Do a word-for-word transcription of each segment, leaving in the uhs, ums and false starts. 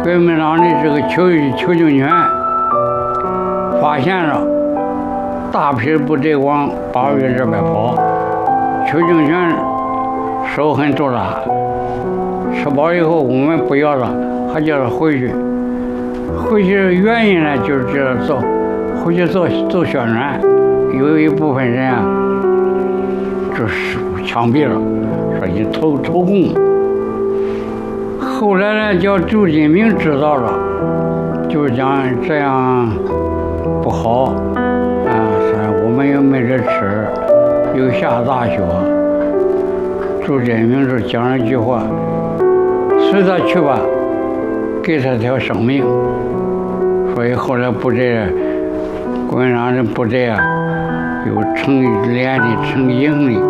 国民党的这个邱邱清泉发现了大批部队往八月这边跑，邱清泉手很毒辣，吃饱以后我们不要了，还叫他回去。回去的原因呢，就是这做回去做做宣传，有一部分人啊，就是枪毙了，说你投投共。后来呢，叫周金明知道了，就讲这样不好啊，说我们又没得吃，又下大雪。周金明就讲了一句话：随他去吧，给他条生命。所以后来部队，国民党的部队啊，有成连的、成营的，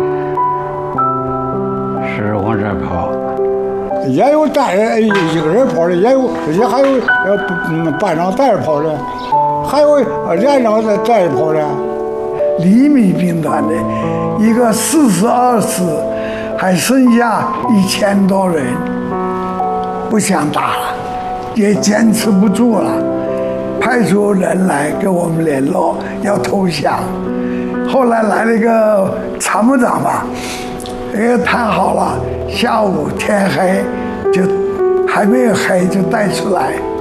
是往这跑。 也有单人一个人跑的，也有也还有呃嗯班长带着跑的，还有连长在带着跑的。 黎明兵团的一个四十二师，还剩下一千多人，不想打了，也坚持不住了，派出人来跟我们联络，要投降。后来来了一个参谋长吧，也谈好了，下午天黑就还没有黑就带出来。